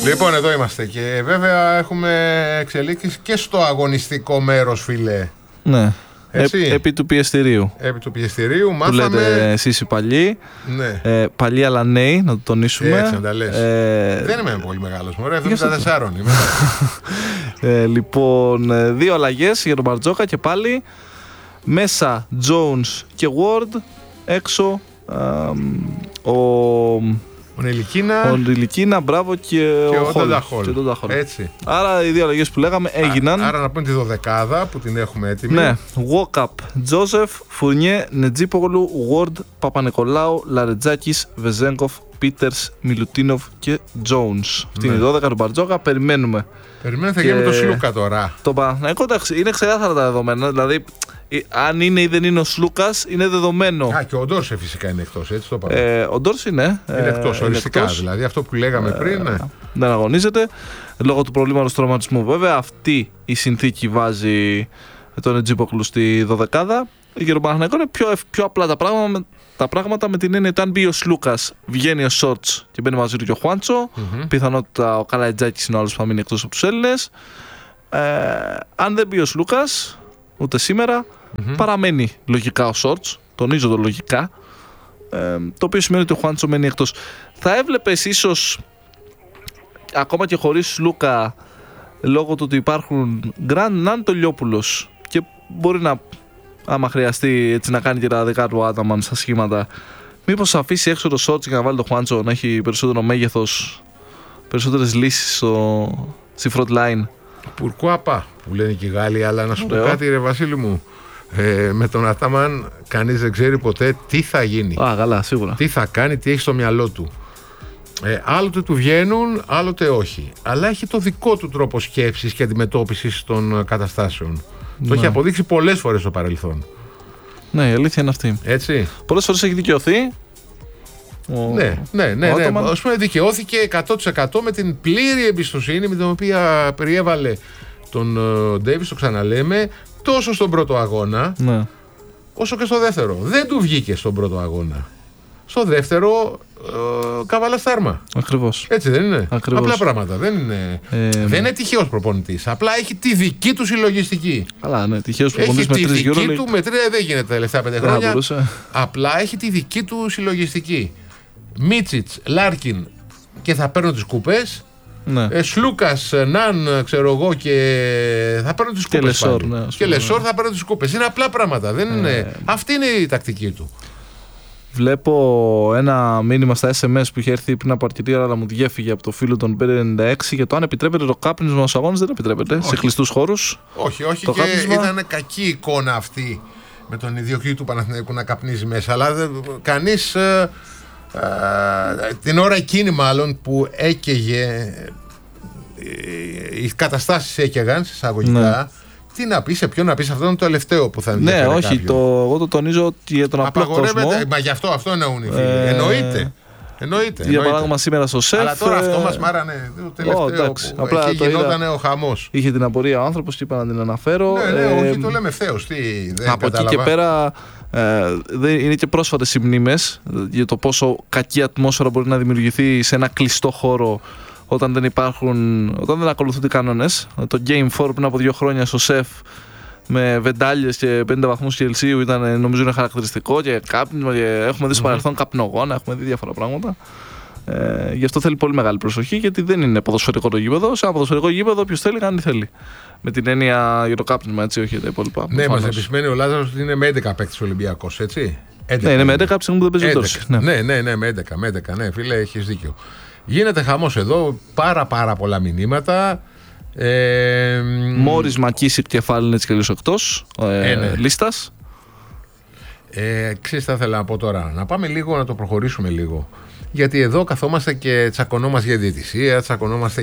Λοιπόν, εδώ είμαστε και βέβαια έχουμε εξελίξεις και στο αγωνιστικό μέρος, φίλε. Ναι. Επί του πιεστηρίου. Επί του πιεστηρίου μάθαμε. Που λέτε εσείς οι παλιοί. Ναι. Παλιοί αλλά νέοι, να το τονίσουμε. Έτσι να τα λες. Δεν είμαι πολύ μεγάλος, μωρέ, 74 είμαι. Λοιπόν, 2 αλλαγές για τον Μπαρτζόκα και πάλι. Μέσα Jones και Ward. Έξω ο Νελικίνα, μπράβο, και ο Ντονταχόλ. Έτσι. Άρα οι 2 αλλαγές που λέγαμε έγιναν. Άρα να πούμε τη 12 που την έχουμε έτοιμη. Ναι. Walkup, Τζόσεφ, Φουρνιέ, Νετζίπογλου, Ward, Παπα-Νικολάου, Λαρετζάκης, Βεζέγκοφ, Πίτερς, Μιλουτίνοφ και Jones. Αυτή είναι η 12 του Μπαρτζόκα. Περιμένουμε. Θα γίνει με το Σλούκα τώρα. Το Παναθηναϊκό είναι ξεκάθαρα τα δεδομένα. Δηλαδή, αν είναι ή δεν είναι ο Σλούκας, είναι δεδομένο. Και ο Ντόρσε φυσικά είναι εκτός, έτσι το πάμε. Ο Ντόρσε είναι εκτός, οριστικά δηλαδή. Αυτό που λέγαμε πριν. Ναι. Δεν αγωνίζεται λόγω του προβλήματος τραυματισμού. Βέβαια, αυτή η συνθήκη βάζει τον Ετζίπογλου στη 12η. Για τον Παναθηναϊκό είναι πιο απλά τα πράγματα με την έννοια ότι αν μπει ο Σλούκας, βγαίνει ο Σόρτς και μπαίνει μαζί του και ο Χουάντσο. Πιθανότητα ο Καλαϊτζάκης είναι ο άλλος που θα μείνει εκτός από τους Έλληνες. Αν δεν μπει ο Σλούκας, ούτε σήμερα, παραμένει λογικά ο Σόρτς. Τονίζω το λογικά. Το οποίο σημαίνει ότι ο Χουάντσο μένει εκτός. Θα έβλεπες ίσως ακόμα και χωρίς Σλούκα, λόγω του ότι υπάρχουν Γκραντ, να είναι το Λιόπουλος και μπορεί να, άμα χρειαστεί, έτσι να κάνει και τα δικά του Άταμαν στα σχήματα. Μήπως αφήσει έξω το Σόρτς και να βάλει το Χουάντσο να έχει περισσότερο μέγεθος, περισσότερες λύσεις στη front line. Πουρκουάπα που λένε και οι Γάλλοι, αλλά να σου πω κάτι, ρε Βασίλη μου. Με τον Ατάμαν κανείς δεν ξέρει ποτέ τι θα γίνει. Καλά, σίγουρα. Τι θα κάνει, τι έχει στο μυαλό του. Άλλοτε του βγαίνουν, άλλοτε όχι. Αλλά έχει το δικό του τρόπο σκέψης και αντιμετώπισης των καταστάσεων. Ναι. Το έχει αποδείξει πολλές φορές στο παρελθόν. Ναι, η αλήθεια είναι αυτή. Έτσι. Πολλές φορές έχει δικαιωθεί. Ναι. Ας πούμε, δικαιώθηκε 100% με την πλήρη εμπιστοσύνη με την οποία περιέβαλε τον Ντέιβις, το ξαναλέμε, τόσο στον πρώτο αγώνα, όσο και στο δεύτερο. Δεν του βγήκε στον πρώτο αγώνα. Στο δεύτερο, καβάλα στάρμα. Ακριβώς. Έτσι δεν είναι? Ακριβώς. Απλά πράγματα. Δεν είναι τυχαίος προπονητής. Απλά έχει τη δική του συλλογιστική. Καλά, ναι, τυχαίος προπονητής με 3 τη δική του, με 3 δεν γίνεται τα τελευταία 5 χρόνια. Απλά έχει τη δική του συλλογιστική. Μίτσιτς, Λάρκιν και θα παίρνω τις κούπες. Ναι. Σλούκας, Ναν, ξέρω εγώ, και θα παίρνω τις κούπες. Και Λεσόρ θα παίρνω τις κούπες. Είναι απλά πράγματα. Δεν είναι... Αυτή είναι η τακτική του. Βλέπω ένα μήνυμα στα SMS που είχε έρθει πριν από αρκετή ώρα, αλλά μου διέφυγε από το φίλο των 596 για το αν επιτρέπεται το κάπνισμα στους αγώνες. Δεν επιτρέπεται. Σε κλειστούς χώρους. Όχι, το και κάπνισμα... ήταν κακή εικόνα αυτή με τον ιδιοκτήτη του Παναθηναϊκού να καπνίζει μέσα. Αλλά κανείς. Την ώρα εκείνη μάλλον που έκαιγε, οι καταστάσεις έκαιγαν εισαγωγικά. Τι να πεις, σε ποιον να πεις, αυτό είναι το τελευταίο που θα ενδιαφέρει. Ναι, όχι, εγώ το τονίζω ότι για τον απλό κόσμο. Μα γι' αυτό εννοούν οι φίλοι. Εννοείται. Για παράδειγμα σήμερα στο ΣΕΦ. Αλλά τώρα αυτό μας μάρανε το τελευταίο που απλά εκεί γινόταν ο χαμός. Είχε την απορία ο άνθρωπος και είπα να την αναφέρω. Ναι, όχι, το λέμε ευθέως. Από εκεί και πέρα είναι και πρόσφατες οι μνήμες για το πόσο κακή ατμόσφαιρα μπορεί να δημιουργηθεί σε ένα κλειστό χώρο όταν δεν ακολουθούνται οι κανόνες. Το Game 4 πριν από 2 χρόνια στο ΣΕΦ με βεντάλιες και 50 βαθμούς Κελσίου ήταν, νομίζω, είναι χαρακτηριστικό, και κάπνισμα, και έχουμε δει στο παρελθόν καπνογόνα, έχουμε δει διάφορα πράγματα. Γι' αυτό θέλει πολύ μεγάλη προσοχή, γιατί δεν είναι ποδοσφαιρικό το γήπεδο. Σε ένα ποδοσφαιρικό γήπεδο, όποιος θέλει κάνει τι θέλει. Με την έννοια για το κάπνισμα, έτσι, όχι τα υπόλοιπα. Ναι, μας επισημαίνει ο Λάζαρος ότι είναι με 11 παίκτης Ολυμπιακός, έτσι. 11, ναι, είναι με 11 από τη στιγμή που δεν παίζει ο Ντόρση. Ναι, με 11, ναι, φίλε, έχεις δίκιο. Γίνεται χαμός εδώ, πάρα πολλά μηνύματα. Μόρις Μακίσικ κεφάλι είναι έτσι και λίγο εκτός λίστας. Ξέρεις, θα ήθελα να πω τώρα, να πάμε λίγο, να το προχωρήσουμε λίγο. Γιατί εδώ καθόμαστε και τσακωνόμαστε για διαιτησία, τσακωνόμαστε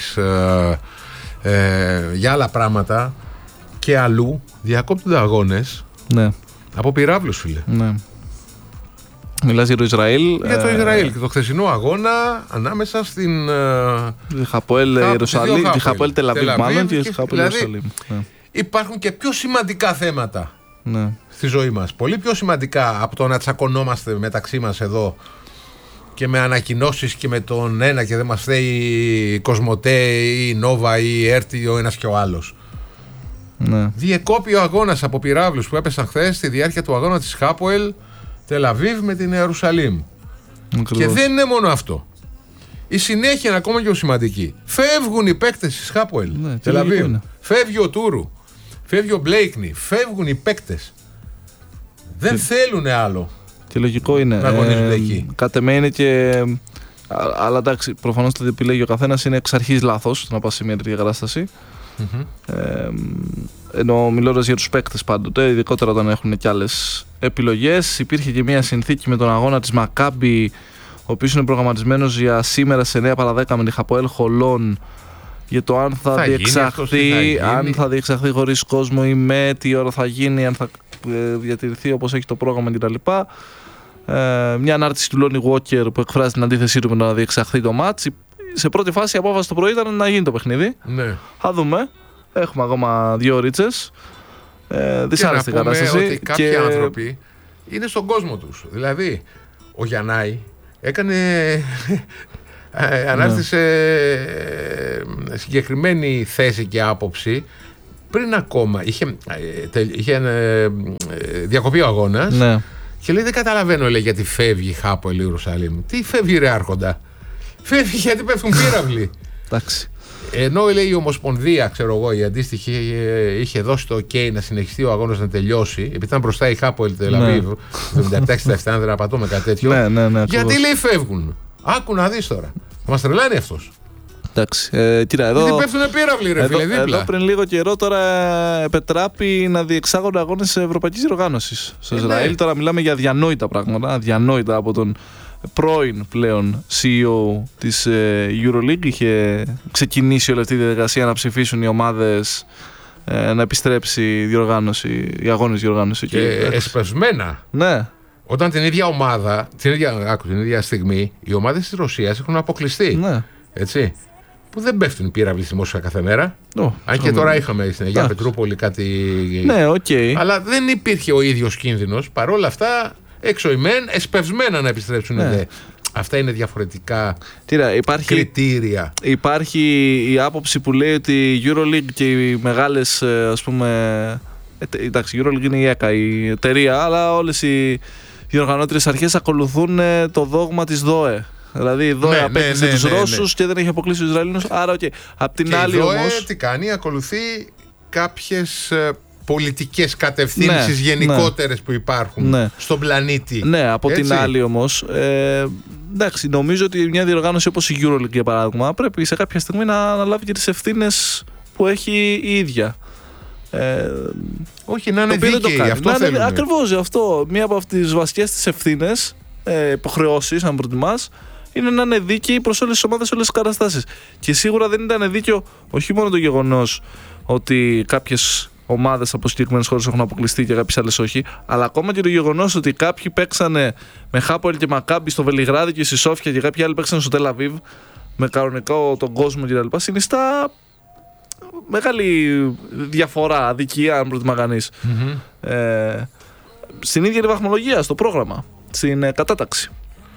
για άλλα πράγματα, και αλλού διακόπτονται αγώνες. Ναι. Από πυράβλους, φίλε. Ναι. Μιλάς για το Ισραήλ. Για το Ισραήλ και το χθεσινό αγώνα ανάμεσα στην Χαποέλ Ιερουσαλήμ, τη Χαποέλ Τελαβίβ μάλλον, και τη Χαποέλ Ιερουσαλήμ. Υπάρχουν και πιο σημαντικά θέματα στη ζωή μας. Πολύ πιο σημαντικά από το να τσακωνόμαστε μεταξύ μας εδώ και με ανακοινώσεις και με τον ένα και δεν μας φταίει η Κοσμοτέ ή η Νόβα ή η Έρτη ο ένας και ο άλλος. Ναι. Διεκόπη ο αγώνας από πυράβλους που έπεσαν χθες στη διάρκεια του αγώνα της Χάποελ Τελαβίβ με την Ιερουσαλήμ. Και δεν είναι μόνο αυτό. Η συνέχεια είναι ακόμα πιο σημαντική. Φεύγουν οι παίκτες της Χάποελ Τελαβίβ. Φεύγει ο Τούρου. Φεύγει ο Μπλέικνι. Φεύγουν οι παίκτες. Δεν θέλουν άλλο. Και λογικό είναι. Να αγωνίζονται εκεί. Κατ' εμέ είναι και. Αλλά εντάξει, προφανώς το επιλέγει ο καθένας είναι εξ αρχής λάθος να πας σε μια τέτοια κατάσταση. Ενώ μιλώντας για τους παίκτες πάντοτε, ειδικότερα όταν έχουν και άλλες επιλογές. Υπήρχε και μια συνθήκη με τον αγώνα της Μακάμπι, ο οποίος είναι προγραμματισμένος για σήμερα σε 9 παρα 10 με τη Χαποέλ Χολόν, για το αν θα διεξαχθεί, αν θα διεξαχθεί χωρίς κόσμο ή με, τι ώρα θα γίνει, αν θα διατηρηθεί όπως έχει το πρόγραμμα κτλ. Μια ανάρτηση του Lonnie Walker που εκφράζει την αντίθεσή του με το να διεξαχθεί το μάτς. Σε πρώτη φάση η απόφαση το πρωί ήταν να γίνει το παιχνίδι. Ναι. Θα δούμε. Έχουμε ακόμα 2 ρίτσες. Δυσάρεστη κατάσταση. Ότι κάποιοι άνθρωποι είναι στον κόσμο τους. Δηλαδή, ο Γιαννάη έκανε. Ανάστησε συγκεκριμένη θέση και άποψη πριν ακόμα. Είχε διακοπεί ο αγώνας. Ναι. Και λέει: δεν καταλαβαίνω, λέει, γιατί φεύγει η Χάποελ Ιερουσαλήμ. Τι φεύγει, ρε Άρχοντα? Φεύγει γιατί πέφτουν πύραυλοι. Εντάξει. Ενώ, λέει, η Ομοσπονδία, ξέρω εγώ, η αντίστοιχη, είχε δώσει το OK να συνεχιστεί ο αγώνας να τελειώσει, επειδή ήταν μπροστά η Χάποελ Τελαβίβ, 77-67, αν δεν απατώ κάτι τέτοιο. Ναι, γιατί, λέει, φεύγουν? Άκου να δεις τώρα. Θα μας τρελάνει αυτός. Εντάξει. Κοίτα, εδώ. Γιατί πέφτουν πύραυλοι, ρε φίλε, δίπλα. Εδώ πριν λίγο καιρό τώρα επετράπει να διεξάγονται αγώνες της Ευρωπαϊκής Διοργάνωσης στο Ισραήλ. Τώρα μιλάμε για αδιανόητα πράγματα. Αδιανόητα από τον πρώην πλέον CEO της EuroLeague. Είχε ξεκινήσει όλη αυτή τη διαδικασία να ψηφίσουν οι ομάδες να επιστρέψει η αγώνες διοργάνωση. Και εσπεσμένα. Ναι. Όταν την ίδια ομάδα, την ίδια στιγμή, οι ομάδες της Ρωσίας έχουν αποκλειστεί. Ναι. Έτσι. Που δεν πέφτουν πύραυλοι στη Μόσχα κάθε μέρα. Αν και τώρα είχαμε στην Αγία Πετρούπολη κάτι. Ναι, okay. Αλλά δεν υπήρχε ο ίδιος κίνδυνος. Παρ' όλα αυτά, έξω ημέν, εσπευσμένα να επιστρέψουν. Ναι. Αυτά είναι διαφορετικά κριτήρια. Υπάρχει η άποψη που λέει ότι η EuroLeague και οι μεγάλες, ας πούμε. Εντάξει, η EuroLeague είναι η ΕΚΑ, η εταιρεία, αλλά όλες οι οργανώτριες αρχές ακολουθούν το δόγμα της ΔΟΕ. Δηλαδή η ΔΟΕ απέκτησε τους Ρώσους και δεν έχει αποκλείσει τους Ισραηλινούς. Άρα, okay. Απ' την άλλη όμως. Η ΔΟΕ τι κάνει? Ακολουθεί κάποιες πολιτικές κατευθύνσεις γενικότερες που υπάρχουν στον πλανήτη. Ναι, από την άλλη όμως. Εντάξει, νομίζω ότι μια διοργάνωση όπως η EuroLeague, για παράδειγμα, πρέπει σε κάποια στιγμή να αναλάβει και τις ευθύνες που έχει η ίδια. Όχι, να είναι δίκαιη, αυτό θέλουμε. Ακριβώς αυτό. Μία από τις βασικές της ευθύνες, υποχρεώσεις, αν προτιμάς, είναι να είναι δίκαιη προς όλες τις ομάδες, όλες τις καταστάσεις. Και σίγουρα δεν ήταν δίκαιο όχι μόνο το γεγονός ότι κάποιες ομάδες από συγκεκριμένες χώρες έχουν αποκλειστεί και κάποιες άλλες όχι, αλλά ακόμα και το γεγονός ότι κάποιοι παίξανε με Χάποελ και Μακάμπι στο Βελιγράδι και στη Σόφια και κάποιοι άλλοι παίξανε στο Τελαβίβ με κανονικό τον κόσμο κτλ. Συνιστά μεγάλη διαφορά, αδικία, αν προτιμά κανείς. Στην ίδια τη βαθμολογία, στο πρόγραμμα, στην κατάταξη.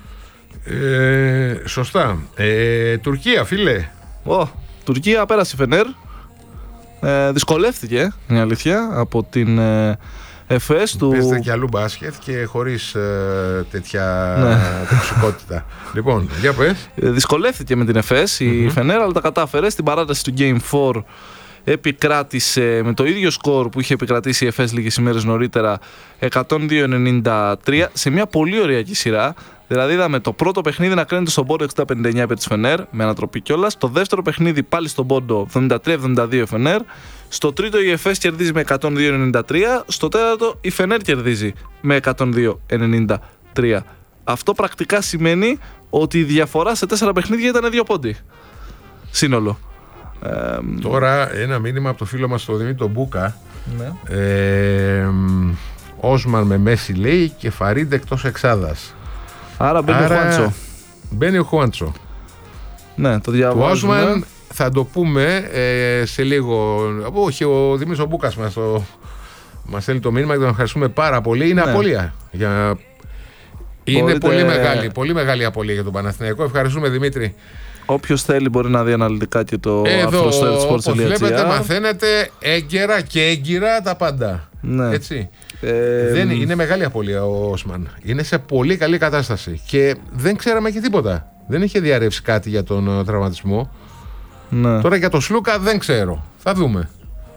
Σωστά. Τουρκία, φίλε. Τουρκία πέρασε η Φενέρ. Δυσκολεύτηκε, είναι αλήθεια, από την ΕΦΕΣ του. Παίζεται και αλλού μπάσκετ και χωρίς τέτοια τοξικότητα. Λοιπόν, για πες. Δυσκολεύτηκε με την ΕΦΕΣ η Φενέρ, αλλά τα κατάφερε. Στην παράταση του Game 4 επικράτησε με το ίδιο σκορ που είχε επικρατήσει η ΕΦΕΣ λίγες ημέρες νωρίτερα, 102-93, σε μια πολύ ωριακή σειρά. Δηλαδή είδαμε το πρώτο παιχνίδι να κρίνεται στον πόντο 60-59 υπέρ της Φενέρ, με ανατροπή κιόλας. Το δεύτερο παιχνίδι πάλι στον πόντο 73-72 Φενέρ. Στο τρίτο η ΕΦΕΣ κερδίζει με 102-93. Στο τέταρτο η Φενέρ κερδίζει με 102-93. Αυτό πρακτικά σημαίνει ότι η διαφορά σε 4 παιχνίδια ήταν 2 πόντοι. Σύνολο. Τώρα ένα μήνυμα από το φίλο μας τον Δημήτρη Μπούκα. Όσμαν με Μέση, λέει, και Φαρίντε εκτός εξάδας. Άρα μπαίνει ο Χουάντσο. Μπαίνει ο Χουάντσο. Ναι, το διαβάζουμε. Το Όσμαν θα το πούμε σε λίγο. Όχι, ο Δημήτρης Μπούκας μας στέλνει το μήνυμα και τον ευχαριστούμε πάρα πολύ. Είναι απώλεια. Είναι πολύ μεγάλη απώλεια για τον Παναθηναϊκό. Ευχαριστούμε, Δημήτρη. Όποιος θέλει μπορεί να δει αναλυτικά και το άρθρο στο Sports.gr. Όπως βλέπετε, μαθαίνετε έγκαιρα και έγκυρα τα πάντα. Ναι. Έτσι. Είναι μεγάλη απώλεια ο Όσμαν. Είναι σε πολύ καλή κατάσταση και δεν ξέραμε και τίποτα. Δεν είχε διαρρεύσει κάτι για τον τραυματισμό. Ναι. Τώρα για τον Σλούκα δεν ξέρω. Θα δούμε.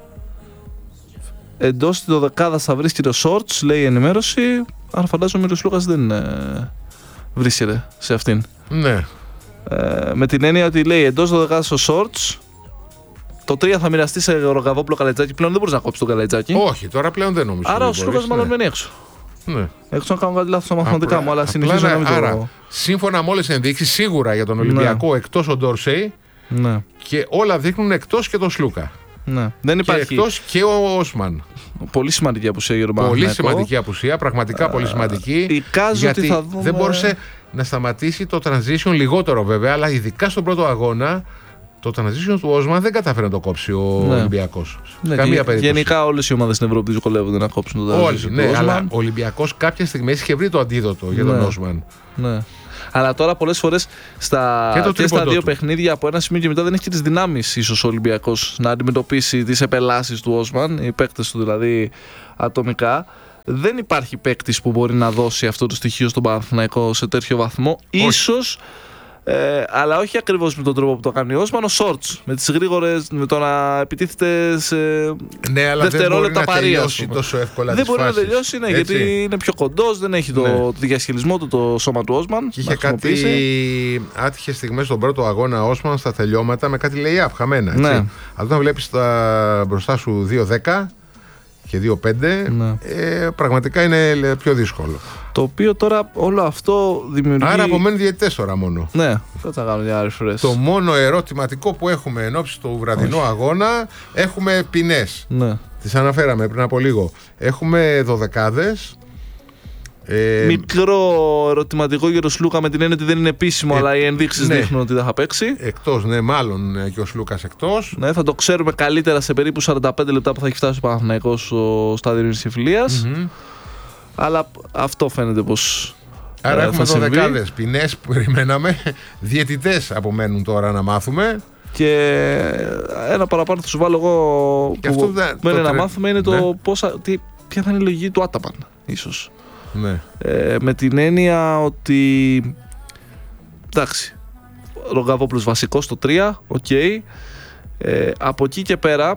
Εντός τη 12η θα βρίσκεται ο Σόρτς, λέει η ενημέρωση. Άρα φαντάζομαι ότι ο Σλούκας δεν βρίσκεται σε αυτήν. Ναι. Με την έννοια ότι λέει εντός 12 ο Σόρτς, το 3 θα μοιραστεί σε Ρογαβόπουλο Καλετζάκη. Πλέον δεν μπορεί να κόψει τον Καλετζάκη. Όχι, τώρα πλέον δεν νομίζω. Άρα ο Σλούκας μάλλον μένει έξω. Ναι. Έξω να κάνω κάτι λάθος στα μαθηματικά μου, αλλά συνεχίζω να μην το. Άρα, σύμφωνα με όλες τις ενδείξεις, σίγουρα για τον Ολυμπιακό εκτός ο Ντόρσεϊ. Ναι. Και όλα δείχνουν εκτός και τον Σλούκα. Ναι. Δεν υπάρχει. Και εκτός και ο Όσμαν. Πολύ σημαντική απουσία για τον Παναθηναϊκό. Πολύ σημαντική απουσία, πραγματικά πολύ σημαντική. Εικάζω ότι θα δούμε. Δεν μπόρεσε να σταματήσει το transition, λιγότερο βέβαια, αλλά ειδικά στον πρώτο αγώνα. Το transition του Όσμαν δεν κατάφερε να το κόψει ο Ολυμπιακός. Ναι, καμία περίπτωση. Γενικά όλες οι ομάδες στην Ευρώπη δυσκολεύονται να κόψουν το transition. Όλοι, ναι, αλλά ο Ολυμπιακός κάποια στιγμή είχε βρει το αντίδοτο για τον Όσμαν. Ναι. Αλλά τώρα πολλές φορές και στα δύο παιχνίδια από ένα σημείο και μετά δεν έχει και τις δυνάμεις ίσως ο Ολυμπιακός να αντιμετωπίσει τις επελάσεις του Όσμαν, οι παίκτες του δηλαδή ατομικά. Δεν υπάρχει παίκτης που μπορεί να δώσει αυτό το στοιχείο στον Παναθηναϊκό σε τέτοιο βαθμό. Ίσως. Αλλά όχι ακριβώς με τον τρόπο που το κάνει ο Όσμαν, ο Σόρτς. Με τις γρήγορες, με το να επιτίθεται σε δευτερόλεπτα παρεία. Δεν μπορεί να τελειώσει, ναι, γιατί είναι πιο κοντός, δεν έχει το διασχελισμό του το σώμα του Όσμαν. Και είχε κάτι άτυχες στιγμές στον πρώτο αγώνα Όσμαν στα τελειώματα με κάτι lay-up χαμένα. Ναι. Αλλά όταν βλέπεις μπροστά σου 2-10 και 2-5, πραγματικά είναι πιο δύσκολο. Το οποίο τώρα όλο αυτό δημιουργεί. Άρα απομένουν διαιτητές τώρα μόνο. Ναι, δεν θα κάνουν μια refresh. Το μόνο ερωτηματικό που έχουμε εν ώψη του βραδινού αγώνα, έχουμε ποινές. Ναι. Τις αναφέραμε πριν από λίγο. Έχουμε δωδεκάδες. Μικρό ερωτηματικό για τον Σλούκα με την έννοια ότι δεν είναι επίσημο, αλλά οι ενδείξεις δείχνουν ότι δεν θα παίξει. Εκτός, ναι, μάλλον και ο Σλούκας εκτός. Ναι, θα το ξέρουμε καλύτερα σε περίπου 45 λεπτά που θα έχει φτάσει ο Παναθηναϊκός στο στάδιο νησιφιλίας. Αλλά αυτό φαίνεται πως. Άρα έχουμε δωδεκάδες ποινές που περιμέναμε. Διαιτητές απομένουν τώρα να μάθουμε. Και ένα παραπάνω θα σου βάλω εγώ που μένει να μάθουμε είναι το ποια θα είναι η λογική του Άταμαν, ίσως. Ναι. Με την έννοια ότι εντάξει, Ρογαβόπουλος βασικός στο 3, οκ. Από εκεί και πέρα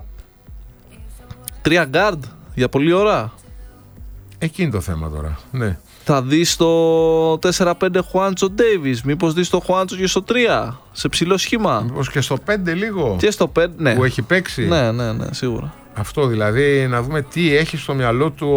3 guard για πολλή ώρα. Εκεί είναι το θέμα τώρα. Ναι. Θα δεις το 4-5 Χουάντσο Ντέιβις, μήπως δεις το Χουάντσο και στο 3 σε ψηλό σχήμα. Μήπως και στο 5 λίγο. Και στο 5, ναι. Που έχει παίξει. Ναι, σίγουρα. Αυτό δηλαδή, να δούμε τι έχει στο μυαλό του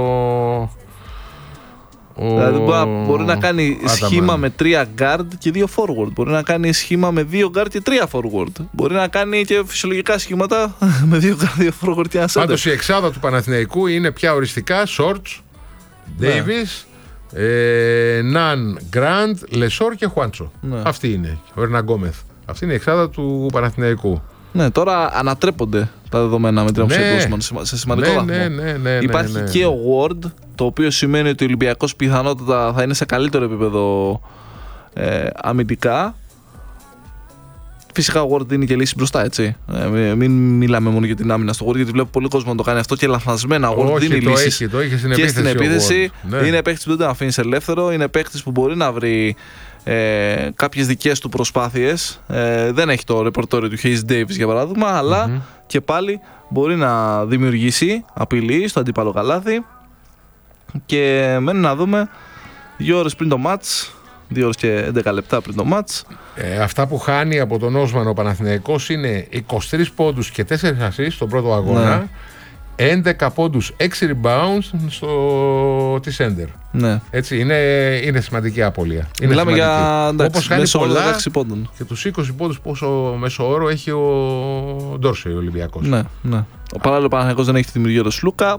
Δηλαδή μπορεί να κάνει σχήμα με 3 guard και 2 forward. Μπορεί να κάνει σχήμα με 2 guard και 3 forward. Μπορεί να κάνει και φυσιολογικά σχήματα με 2 guard, 2 forward και ένα center. Πάντως η εξάδα του Παναθηναϊκού είναι πια οριστικά Shorts, Davis, Ναν, Γκραντ, Λεσόρ και Χουάντσο. Αυτή είναι. Ο Ερναγκόμεθ. Αυτή είναι η εξάδα του Παναθηναϊκού. Ναι, τώρα ανατρέπονται τα δεδομένα με την απουσία του σε σημαντικό βαθμό. Υπάρχει και ο Ward, το οποίο σημαίνει ότι ο Ολυμπιακός πιθανότατα θα είναι σε καλύτερο επίπεδο αμυντικά. Φυσικά ο Ward είναι και λύση μπροστά, έτσι. Μην μιλάμε μόνο για την άμυνα στο Ward, γιατί βλέπω πολύ κόσμο να το κάνει αυτό και λανθασμένα. Ο Ward δίνει λύσεις και στην επίθεση. Είναι παίκτης που δεν τον αφήνει ελεύθερο, είναι παίκτης που μπορεί να βρει κάποιες δικές του προσπάθειες. Δεν έχει το ρεπορτόριο του Hayes Davis για παράδειγμα, αλλά και πάλι μπορεί να δημιουργήσει απειλή στο αντίπαλο καλάθι. Και μένει να δούμε 2 ώρες πριν το μάτς, 2 ώρες και 11 λεπτά πριν το μάτς. Αυτά που χάνει από τον Όσμαν ο Παναθηναϊκός είναι 23 πόντους και 4 assists στον πρώτο αγώνα. 11 πόντους, 6 rebounds στο T-Center. Ναι. Έτσι, είναι σημαντική απώλεια. Μιλάμε για όπως χάνει πολλά πόντων. Και τους 20 πόντους πόσο μέσο όρο έχει ο Ντόρσεϊ ο Ολυμπιακός. Ναι. Ο παράλληλο Παναθηναϊκός δεν έχει τη δημιουργία του Σλούκα.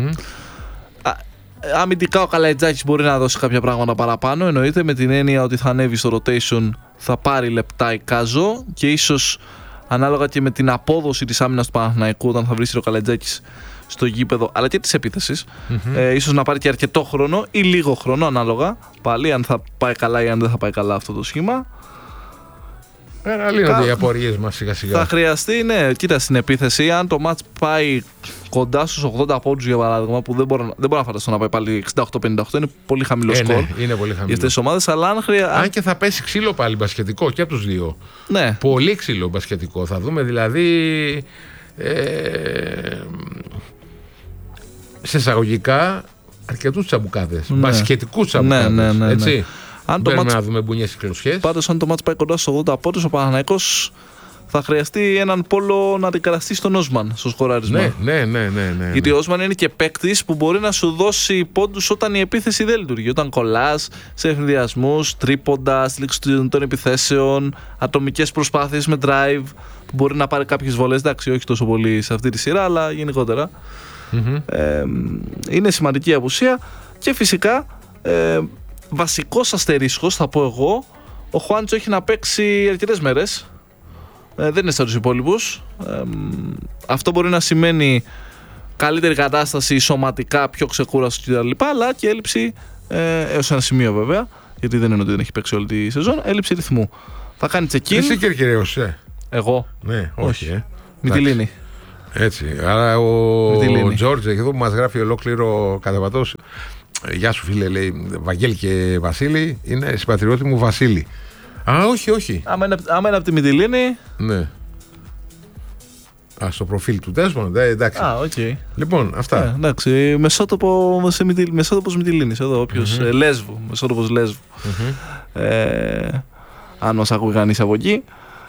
Αμυντικά ο Καλαϊτζάκης μπορεί να δώσει κάποια πράγματα παραπάνω, εννοείται, με την έννοια ότι θα ανέβει στο rotation, θα πάρει λεπτά η Κάζο και ίσως ανάλογα και με την απόδοση της άμυνας του Παναθηναϊκού, όταν θα βρει ο Καλαϊτζάκης στο γήπεδο αλλά και της επίθεσης. Ίσως να πάρει και αρκετό χρόνο ή λίγο χρόνο ανάλογα. Πάλι αν θα πάει καλά ή αν δεν θα πάει καλά αυτό το σχήμα. Λύνονται οι απορίες μας σιγά σιγά. Θα χρειαστεί, ναι, κοίτα, στην επίθεση, αν το μάτς πάει κοντά στους 80 πόντους για παράδειγμα, που δεν μπορώ να φανταστώ να πάει πάλι 68-58, είναι πολύ χαμηλό σκορ. Ναι, είναι πολύ χαμηλό. Για αυτές τις ομάδες, αλλά αν και θα πέσει ξύλο πάλι μπασκετικό και από τους δύο. Ναι. Πολύ ξύλο μπασκετικό. Θα δούμε δηλαδή. Σε εισαγωγικά αρκετούς τσαμπουκάδες. Ναι. Μπασκετικούς τσαμπουκάδες. Ναι. Έτσι. Αν να δούμε μπουνιές και κλωσιές. Πάντως, αν το μάτς πάει κοντά στους 80 πόντους, ο Παναθηναϊκός θα χρειαστεί έναν πόλο να αντικαταστήσει στον Όσμαν στο σκοράρισμα. Ναι. Γιατί ο Όσμαν είναι και παίκτης που μπορεί να σου δώσει πόντους όταν η επίθεση δεν λειτουργεί. Όταν κολλάς σε ευνηδιασμούς, τρίποντα, στη λήξη των επιθέσεων, ατομικές προσπάθειες με drive που μπορεί να πάρει κάποιες βολές. Εντάξει, όχι τόσο πολύ σε αυτή τη σειρά, αλλά γενικότερα. Είναι σημαντική απουσία και φυσικά. Βασικός αστερίσκος, θα πω εγώ, ο Χουάντσο έχει να παίξει αρκετές μέρες. Δεν είναι σαν τους υπόλοιπους. Αυτό μπορεί να σημαίνει καλύτερη κατάσταση σωματικά, πιο ξεκούραση κτλ. Αλλά και έλλειψη, έως ένα σημείο βέβαια, γιατί δεν είναι ότι δεν έχει παίξει όλη τη σεζόν, έλλειψη ρυθμού. Θα κάνει check-in. Εσύ Κερκυραίος, Εγώ. Ναι, όχι. Μυτιλίνη. Έτσι. Άρα ο Τζόρτζ εδώ που μας γράφει ολόκληρο κατεβατός. Γεια σου φίλε, λέει Βαγγέλη και Βασίλη, είναι συμπατριώτη μου Βασίλη. Όχι. Άμα είναι από τη Μυτιλίνη. Ναι. Στο προφίλ του Τέσμον, εντάξει. Okay. Λοιπόν, αυτά. Εντάξει, μεσότοπος Μυτιλίνης, εδώ όποιος. Λέσβου, μεσότοπος Λέσβου. Αν μας ακούει κανείς από εκεί.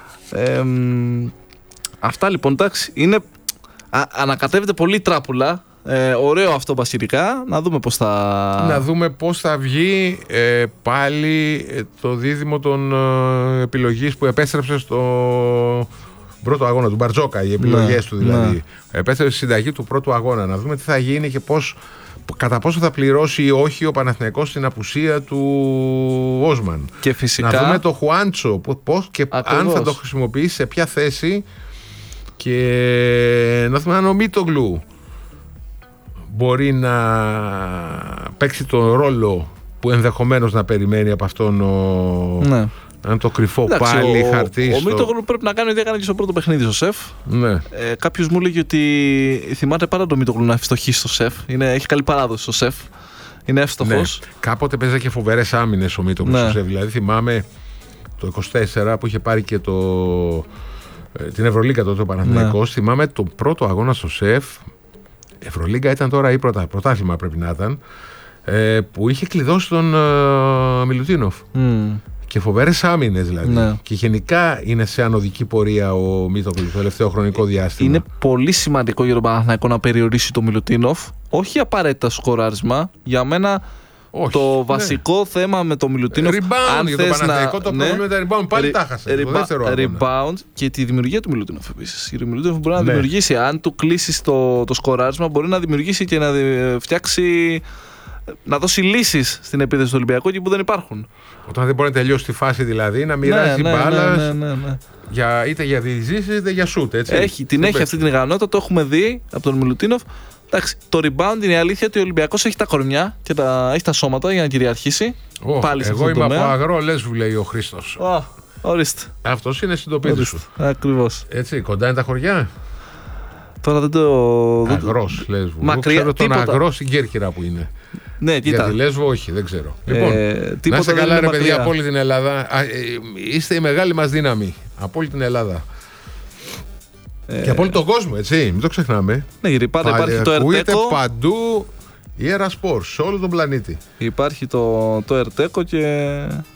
Αυτά λοιπόν, εντάξει, είναι. Ανακατεύεται πολύ τράπουλα. Ωραίο αυτό πασχετικά. Να δούμε πώς θα βγει πάλι το δίδυμο των επιλογής που επέστρεψε στο πρώτο αγώνα του Μπαρτζόκα, οι επιλογές του δηλαδή. Ναι. Επέστρεψε στη συνταγή του πρώτου αγώνα. Να δούμε τι θα γίνει και κατά πόσο θα πληρώσει ή όχι ο Παναθηναϊκός στην απουσία του Όσμαν. Και φυσικά, να δούμε το Χουάντσο πώς και αν θα το χρησιμοποιήσει, σε ποια θέση, και να δούμε αν ο Μίτογλου μπορεί να παίξει τον ρόλο που ενδεχομένως να περιμένει από αυτόν αν το κρυφό. Εντάξει, πάλι χαρτί. Ο Μίτογλου πρέπει να κάνει ό,τι έκανε και στο πρώτο παιχνίδι στο ΣΕΦ. Ναι. Κάποιος μου έλεγε ότι θυμάται πάρα το Μίτογλου να ευστοχίσει στο ΣΕΦ. Έχει καλή παράδοση στο ΣΕΦ. Είναι εύστοχος. Ναι. Κάποτε παίζα και φοβερές άμυνες ο Μίτογλου στο ΣΕΦ. Δηλαδή θυμάμαι το 24 που είχε πάρει και την Ευρωλίγκα τότε ο Παναθηναϊκός. Θυμάμαι τον πρώτο αγώνα στο ΣΕΦ. Ευρωλίγκα ήταν τώρα ή πρωτάθλημα πρέπει να ήταν, που είχε κλειδώσει τον Μιλουτίνοφ. Και φοβερές άμυνες δηλαδή. Ναι. Και γενικά είναι σε ανωδική πορεία ο Μίτογλου το τελευταίο χρονικό διάστημα. Είναι πολύ σημαντικό για τον Παναθηναϊκό να περιορίσει τον Μιλουτίνοφ. Όχι απαραίτητα σκοράρισμα. Για μένα το βασικό θέμα με τον Μιλουτίνοφ. Rebound για τον Παναθηναϊκό, το πρόβλημα με τα rebound. Πάλι τα χάσε. Rebound και τη δημιουργία του Μιλουτίνοφ επίσης. Ο Μιλουτίνοφ μπορεί να δημιουργήσει. Αν του κλείσει το σκοράρισμα, μπορεί να δημιουργήσει και να φτιάξει. Να δώσει λύσεις στην επίθεση του Ολυμπιακού εκεί που δεν υπάρχουν. Όταν δεν μπορεί να τελειώσει τη φάση δηλαδή, να μοιράζει μπάλα. Είτε για διεισδύσεις είτε για σούτ. Έχει αυτή την ικανότητα, το έχουμε δει από τον Μιλουτίνοφ. Εντάξει, το rebound είναι η αλήθεια ότι ο Ολυμπιακός έχει τα κορμιά και έχει τα σώματα για να κυριαρχήσει. Πάλι σε εγώ είμαι από αγρό Λέσβου, λέει ο Χρήστος. Ορίστε. Αυτός είναι συντοπίτη σου. Ακριβώς. Έτσι, κοντά είναι τα χωριά. Τώρα δεν το. Αγρός Λέσβου. Μακριά, ξέρω τον αγρό στην Κέρκυρα που είναι. Ναι, κοίτα. Για τη Λέσβο, όχι, δεν ξέρω. Λοιπόν, να είστε καλά, ρε παιδιά, από όλη την Ελλάδα. Είστε η μεγάλη μας δύναμη. Από όλη την Ελλάδα. Και από όλο τον κόσμο, έτσι. Μην το ξεχνάμε. Ναι, γιατί πάντα υπάρχει το Ερτέκο. Παντού η Έρα Σπορ, σε όλο τον πλανήτη. Υπάρχει το Ερτέκο και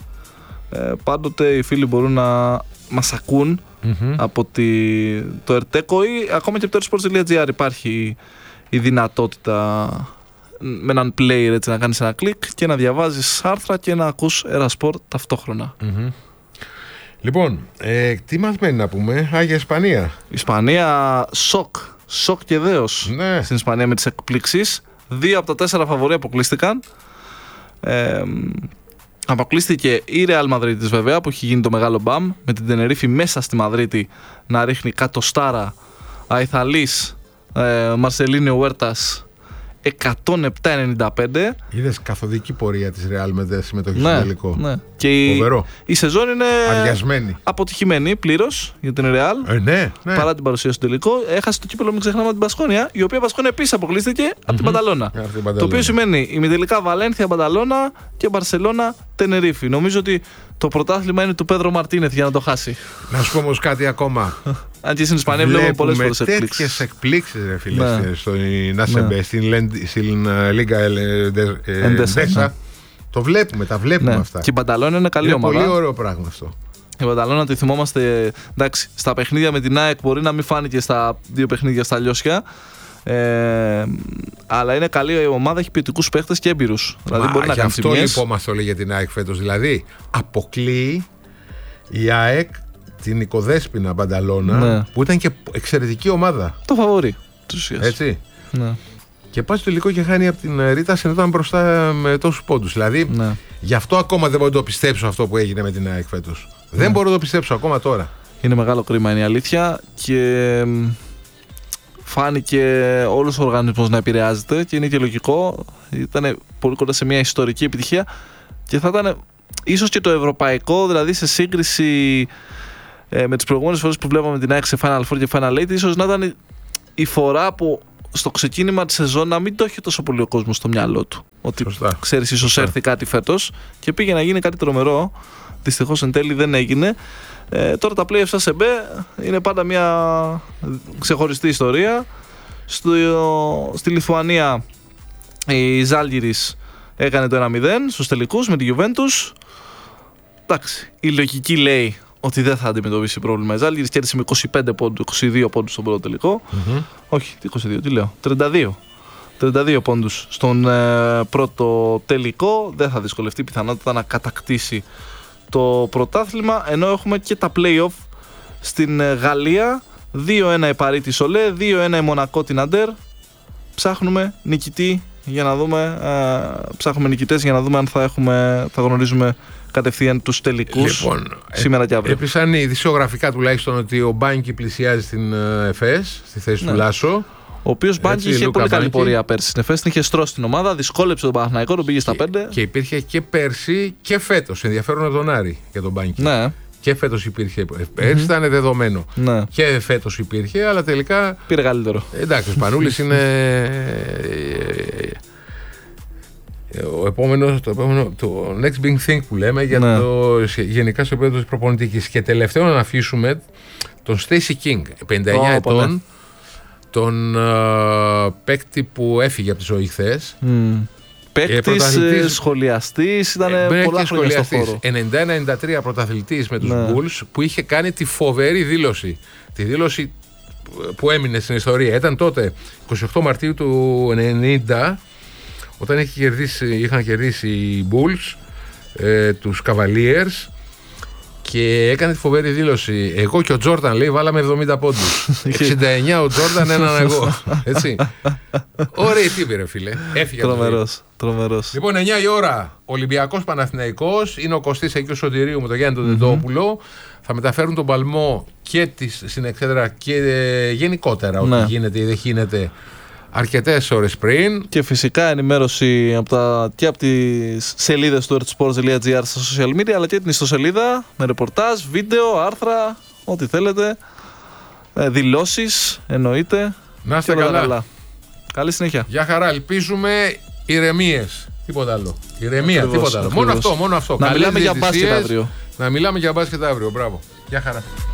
πάντοτε οι φίλοι μπορούν να μας ακούν από το Ερτέκο ή ακόμα και από το ersports.gr υπάρχει η δυνατότητα με έναν player έτσι, να κάνεις ένα κλικ και να διαβάζεις άρθρα και να ακούς Ερασπορ ταυτόχρονα. Λοιπόν, τι μας μένει να πούμε? Για Ισπανία. Ισπανία σοκ και δέος. Ναι. Στην Ισπανία με τις εκπλήξεις. 2 από τα 4 φαβορί αποκλείστηκαν. Αποκλείστηκε η Ρεάλ Μαδρίτης βέβαια που έχει γίνει το μεγάλο μπαμ με την Τενερίφη μέσα στη Μαδρίτη να ρίχνει κατοστάρα αϊθαλής Μαρσελίνιο Ουέρτας 107-95. Είδες καθοδική πορεία της Real με τη συμμετοχή στο τελικό. Ναι. Και η σεζόν είναι αδιασμένη, αποτυχημένη πλήρως για την Real. Ναι. Παρά την παρουσία στο τελικό. Έχασε το κύπελλο, μην ξεχνάμε, την Μπασκόνια, η οποία Μπασκόνια επίσης αποκλείστηκε από την Μπανταλώνα. Το οποίο σημαίνει ημιτελικά Βαλένθια, Μπανταλώνα και Μπαρσελόνα, Τενερίφη. Νομίζω ότι το πρωτάθλημα είναι του Πέδρο Μαρτίνεθ για να το χάσει. Να σου πω όμως κάτι ακόμα. Αν και στην Ισπανία βλέπουμε πολλές φορές εκπλήξεις. Τέτοιες εκπλήξεις, ρε φίλε, στην ΑΣΕΜΠΕ, στην Λίγκα Εντέσα. Το βλέπουμε, τα βλέπουμε αυτά. Και η Μπανταλώνα είναι καλή ομάδα. Πολύ ωραίο πράγμα αυτό. Η Μπανταλώνα τη θυμόμαστε. Εντάξει, στα παιχνίδια με την ΑΕΚ μπορεί να μην φάνηκε στα 2 παιχνίδια στα Λιώσια. Αλλά είναι καλή η ομάδα, έχει ποιοτικούς παίχτες και έμπειρους. Δηλαδή μπορεί να κάνει αυτό λυπόμαστε όλοι για την ΑΕΚ φέτος. Δηλαδή αποκλείει η ΑΕΚ την Οικοδέσποινα Μπανταλώνα, που ήταν και εξαιρετική ομάδα. Το φαβορί της ουσίας. Έτσι. Ναι. Και πάει στο τελικό και χάνει από την Ρίτα, ενώ ήταν μπροστά με τόσους πόντους. Δηλαδή, γι' αυτό ακόμα δεν μπορώ να το πιστέψω αυτό που έγινε με την ΑΕΚ φέτος. Δεν μπορώ να το πιστέψω ακόμα τώρα. Είναι μεγάλο κρίμα, είναι η αλήθεια. Και φάνηκε όλος ο οργανισμός να επηρεάζεται και είναι και λογικό. Ήταν πολύ κοντά σε μια ιστορική επιτυχία και θα ήταν ίσως και το ευρωπαϊκό, δηλαδή σε σύγκριση με τις προηγούμενες φορές που βλέπαμε την ΑΕΚ σε Final Four και Final Eight, ίσως να ήταν η φορά που στο ξεκίνημα της σεζόν να μην το έχει τόσο πολύ ο κόσμος στο μυαλό του. Ότι ξέρεις, ίσως έρθει κάτι φέτος και πήγε να γίνει κάτι τρομερό. Δυστυχώς εν τέλει δεν έγινε. Τώρα τα playoffs ΑΣΕΜΠΕ είναι πάντα μια ξεχωριστή ιστορία. Στη Λιθουανία η Ζάλγκιρις έκανε το 1-0 στους τελικούς με τη Juventus. Εντάξει, η λογική λέει ότι δεν θα αντιμετωπίσει πρόβλημα η Ζάλγκιρις. Κέρδισε με 22 πόντους στον πρώτο τελικό. Όχι, 22, τι λέω, 32 πόντους στον πρώτο τελικό. Δεν θα δυσκολευτεί πιθανότητα να κατακτήσει το πρωτάθλημα, ενώ έχουμε και τα play-off στην Γαλλία. 2-1 η Παρί τη Σολέ, 2-1 η Μονακό την Αντέρ. Ψάχνουμε νικητή για να δούμε, ψάχνουμε νικητές για να δούμε αν θα γνωρίζουμε κατευθείαν τους τελικούς σήμερα και αύριο. Έπεισαν ειδησιογραφικά τουλάχιστον ότι ο Μπάνκι πλησιάζει στην ΕΦΕΣ, στη θέση του Λάσο. Ο οποίος Μπάνκι είχε πολύ καλή πορεία πέρσι στην ΕΦΕΣ, την είχε στρώσει την ομάδα, δυσκόλεψε τον Παναθηναϊκό, τον πήγε στα 5. Και υπήρχε και πέρσι και φέτος ενδιαφέρον από τον Άρη για τον Μπάνκι. Ναι. Και φέτος υπήρχε. Πέρσι ήταν δεδομένο. Ναι. Και φέτος υπήρχε, αλλά τελικά. Πήρε καλύτερο. Εντάξει, ο Σπανούλης είναι. Το επόμενο, το next big thing που λέμε για γενικά στο επίπεδο της προπονητικής. Και τελευταίο να αφήσουμε τον Stacey King, 59 ετών, τον παίκτη που έφυγε από τη ζωή χθες. Παίκτης, σχολιαστής, ήταν πολλά χρόνια στο χώρο. 91-93 πρωταθλητής με τους Bulls, που είχε κάνει τη φοβερή δήλωση. Τη δήλωση που έμεινε στην ιστορία. Ήταν τότε 28 Μαρτίου του 90, όταν είχαν κερδίσει οι Bulls τους Cavaliers, και έκανε τη φοβερή δήλωση. Εγώ και ο Τζόρνταν, λέει, βάλαμε 70 πόντους. 69 ο Τζόρνταν, έναν εγώ. Έτσι. Ωραία τύπη, ρε φίλε. Έφυγε. Τρομερός. Λοιπόν, 9 η ώρα. Ολυμπιακός Παναθηναϊκός. Είναι ο Κωστής εκεί ο Σωτηρίου με τον Γιάννη τον Δεντόπουλο. Θα μεταφέρουν τον παλμό και στην Εξέδρα και γενικότερα ό,τι γίνεται ή δεν γίνεται αρκετές ώρες πριν. Και φυσικά ενημέρωση και από τις σελίδες του earthsports.gr στα social media, αλλά και την ιστοσελίδα με ρεπορτάζ, βίντεο, άρθρα, ό,τι θέλετε, δηλώσεις, εννοείται. Να είστε καλά. Καλή συνέχεια. Γεια χαρά, ελπίζουμε ηρεμίες. Τίποτα άλλο. Ηρεμία, τίποτα άλλο. Μόνο αυτό. Να μιλάμε για μπάσκετ αύριο. Να μιλάμε για μπάσκετ αύριο. Μπράβο. Γεια χαρά.